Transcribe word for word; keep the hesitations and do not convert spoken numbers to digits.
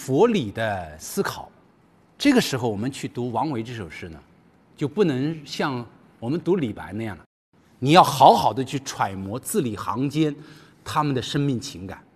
佛理的思考。这个时候我们去读王维这首诗呢，就不能像我们读李白那样了，你要好好的去揣摩字里行间他们的生命情感。